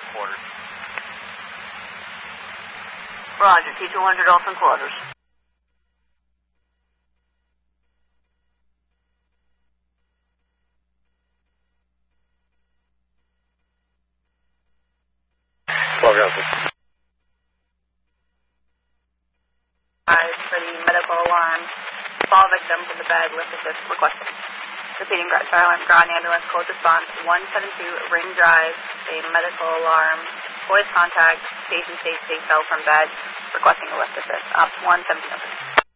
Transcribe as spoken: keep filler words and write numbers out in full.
quarters. Roger, T two hundred off in quarters. For the medical alarm, fall victim from the bed with assist requested. Repeating, fire alarm, ground ambulance, code response, one seven two Ring Drive, a medical alarm, voice contact, patient safety, fell from bed, requesting a lift assist, ops one seventeen.